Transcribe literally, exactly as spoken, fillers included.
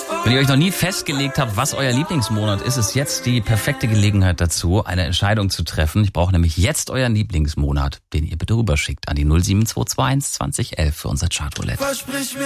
Wenn ihr euch noch nie festgelegt habt, was euer Lieblingsmonat ist, ist jetzt die perfekte Gelegenheit dazu, eine Entscheidung zu treffen. Ich brauche nämlich jetzt euren Lieblingsmonat, den ihr bitte rüberschickt an die null sieben zwei zwei eins zwanzig elf für unser Chartroulette.